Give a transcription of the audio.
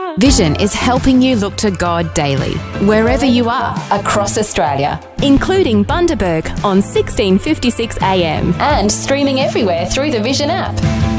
Vision is helping you look to God daily, wherever you are across Australia, including Bundaberg on 1656 AM and streaming everywhere through the Vision app.